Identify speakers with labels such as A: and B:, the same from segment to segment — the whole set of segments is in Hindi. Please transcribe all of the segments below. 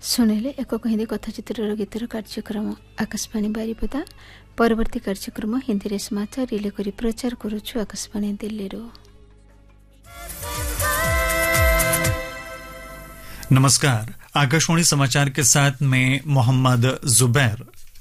A: ଶୁଣିଲେ ଏକ ହିନ୍ଦୀ କଥାଚିତ୍ରର ଗୀତର କାର୍ଯ୍ୟକ୍ରମ ଆକାଶବାଣୀ ବାରିପଦା। ପରବର୍ତ୍ତୀ କାର୍ଯ୍ୟକ୍ରମ ହିନ୍ଦୀରେ ସମାଚାର ରିଲେ କରି ପ୍ରଚାର କରୁଛୁ ଆକାଶବାଣୀ ଦିଲ୍ଲୀରୁ।
B: नमस्कार, आकाशवाणी समाचार के साथ मैं मोहम्मद जुबैर।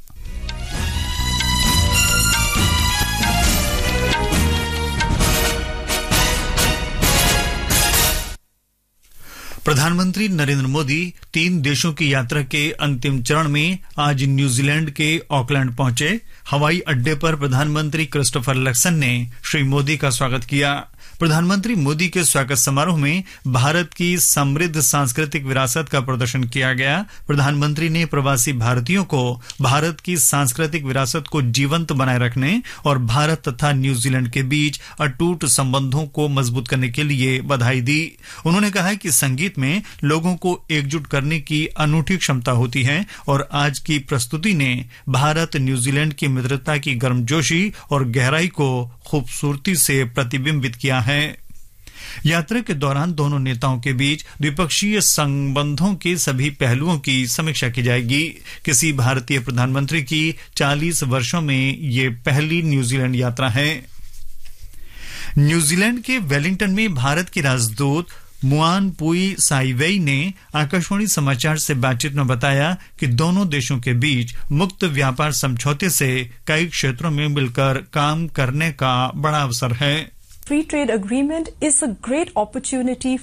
B: प्रधानमंत्री नरेंद्र मोदी 3 देशों की यात्रा के अंतिम चरण में आज न्यूजीलैंड के ऑकलैंड पहुंचे। हवाई अड्डे पर प्रधानमंत्री क्रिस्टोफर लक्सन ने श्री मोदी का स्वागत किया। प्रधानमंत्री मोदी के स्वागत समारोह में भारत की समृद्ध सांस्कृतिक विरासत का प्रदर्शन किया गया। प्रधानमंत्री ने प्रवासी भारतीयों को भारत की सांस्कृतिक विरासत को जीवंत बनाए रखने और भारत तथा न्यूजीलैंड के बीच अटूट संबंधों को मजबूत करने के लिए बधाई दी। उन्होंने कहा कि संगीत में लोगों को एकजुट करने की अनूठी क्षमता होती है और आज की प्रस्तुति ने भारत न्यूजीलैंड की मित्रता की गर्मजोशी और गहराई को खूबसूरती से प्रतिबिंबित किया है। यात्रा के दौरान दोनों नेताओं के बीच द्विपक्षीय संबंधों के सभी पहलुओं की समीक्षा की जाएगी। किसी भारतीय प्रधानमंत्री की 40 वर्षों में ये पहली न्यूजीलैंड यात्रा है। न्यूजीलैंड के वेलिंगटन में भारत के राजदूत मुआन पुई साइवेई ने आकाशवाणी समाचार से बातचीत में बताया कि दोनों देशों के बीच मुक्त व्यापार समझौते से कई क्षेत्रों में मिलकर काम करने का बड़ा अवसर है।
C: Free trade agreement is a great opportunity